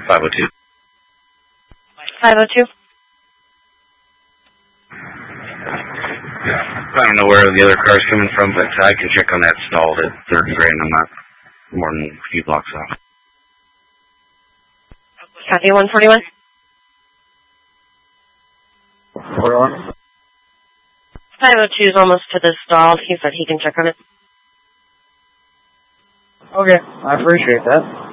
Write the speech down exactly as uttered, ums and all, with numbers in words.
five oh two. five oh two. I don't know where the other car's coming from, but I can check on that stall at third and Grand. I'm not more than a few blocks off. Copy one forty-one. forty-one. five oh two is almost to the stall. He said he can check on it. Okay, I appreciate that.